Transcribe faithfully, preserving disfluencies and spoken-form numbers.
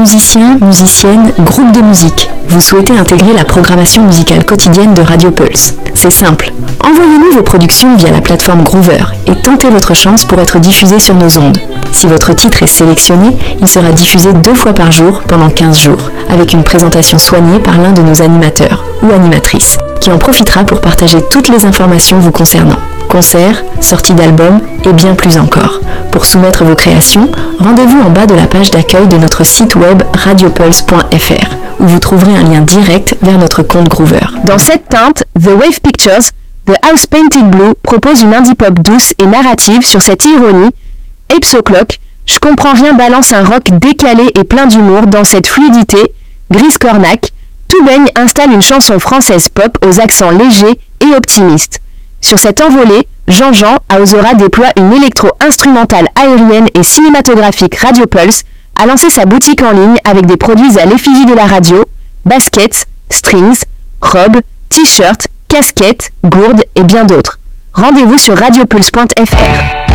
Musiciens, musiciennes, groupes de musique, vous souhaitez intégrer la programmation musicale quotidienne de Radio Pulse. C'est simple. Envoyez-nous vos productions via la plateforme Groover et tentez votre chance pour être diffusé sur nos ondes. Si votre titre est sélectionné, il sera diffusé deux fois par jour pendant quinze jours, avec une présentation soignée par l'un de nos animateurs ou animatrices, qui en profitera pour partager toutes les informations vous concernant. Concerts, sorties d'albums et bien plus encore. Pour soumettre vos créations, rendez-vous en bas de la page d'accueil de notre site web radiopulse point f r, où vous trouverez un lien direct vers notre compte Groover. Dans cette teinte, The Wave Pictures, The House Painted Blue propose une indie pop douce et narrative sur cette ironie. Apes O'Clock, Je comprends rien balance un rock décalé et plein d'humour dans cette fluidité. Grise Cornac, Tout baigne installe une chanson française pop aux accents légers et optimistes. Sur cette envolée, Jean-Jean Aozora déploie une électro-instrumentale aérienne et cinématographique. Radio Pulse a lancé sa boutique en ligne avec des produits à l'effigie de la radio, baskets, strings, robes, t-shirts, casquettes, gourdes et bien d'autres. Rendez-vous sur radiopulse point f r.